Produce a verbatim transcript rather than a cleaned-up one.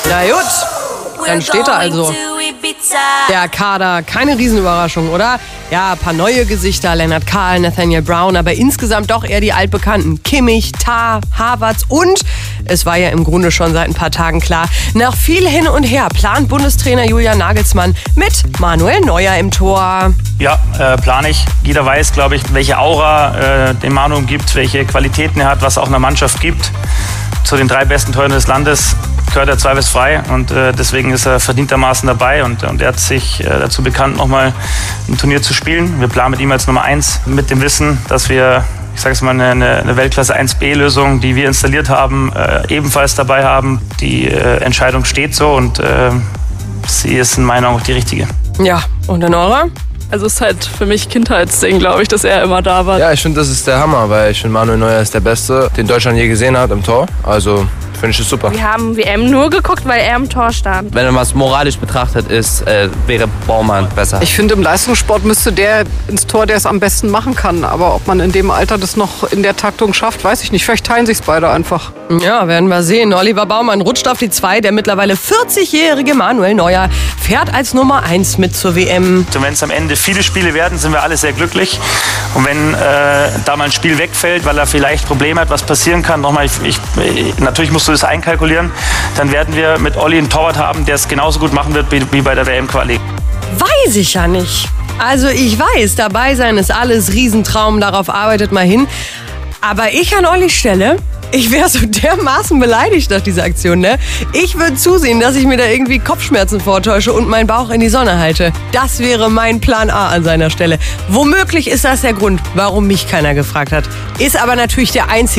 Na gut, dann steht er also. Der Kader, keine Riesenüberraschung, oder? Ja, ein paar neue Gesichter, Lennart Kahl, Nathaniel Brown, aber insgesamt doch eher die altbekannten. Kimmich, Tah, Havertz und, es war ja im Grunde schon seit ein paar Tagen klar, nach viel hin und her plant Bundestrainer Julian Nagelsmann mit Manuel Neuer im Tor. Ja, äh, plane ich. Jeder weiß, glaube ich, welche Aura äh, dem Manu gibt, welche Qualitäten er hat, was er auch einer Mannschaft gibt. Zu den drei besten Torhütern des Landes gehört er zweifelsfrei und äh, deswegen ist er verdientermaßen dabei und, und er hat sich äh, dazu bekannt, nochmal ein Turnier zu spielen. Wir planen mit ihm als Nummer eins mit dem Wissen, dass wir, ich sage es mal, eine, eine Weltklasse eins B Lösung, die wir installiert haben, äh, ebenfalls dabei haben. Die äh, Entscheidung steht so und äh, sie ist in meiner Meinung auch die richtige. Ja, und in eurer? Also es ist halt für mich Kindheitsding, glaube ich, dass er immer da war. Ja, ich finde, das ist der Hammer, weil ich finde, Manuel Neuer ist der Beste, den Deutschland je gesehen hat im Tor. Also finde ich es super. Wir haben W M nur geguckt, weil er im Tor stand. Wenn man es moralisch betrachtet ist, äh, wäre Baumann besser. Ich finde, im Leistungssport müsste der ins Tor, der es am besten machen kann. Aber ob man in dem Alter das noch in der Taktung schafft, weiß ich nicht. Vielleicht teilen sich es beide einfach. Ja, werden wir sehen. Oliver Baumann rutscht auf die zwei. Der mittlerweile vierzigjährige Manuel Neuer fährt als Nummer eins mit zur W M. Und wenn es am Ende viele Spiele werden, sind wir alle sehr glücklich. Und wenn äh, da mal ein Spiel wegfällt, weil er vielleicht Probleme hat, was passieren kann, nochmal, ich, ich, natürlich musst du das einkalkulieren, dann werden wir mit Olli einen Torwart haben, der es genauso gut machen wird wie, wie bei der W M-Quali. Weiß ich ja nicht. Also ich weiß, dabei sein ist alles, Riesentraum, darauf arbeitet mal hin. Aber ich an Ollis Stelle, ich wäre so dermaßen beleidigt nach dieser Aktion, ne? Ich würde zusehen, dass ich mir da irgendwie Kopfschmerzen vortäusche und meinen Bauch in die Sonne halte. Das wäre mein Plan A an seiner Stelle. Womöglich ist das der Grund, warum mich keiner gefragt hat. Ist aber natürlich der einzige